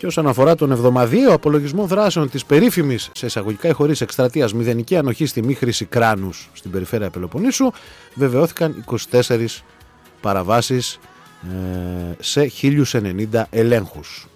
Και όσον αφορά τον εβδομαδιαίο απολογισμό δράσεων της περίφημης, σε εισαγωγικά ή χωρίς εκστρατείας, μηδενική ανοχή στη μη χρήση κράνους στην περιφέρεια Πελοποννήσου, βεβαιώθηκαν 24 παραβάσεις σε 1090 ελέγχους.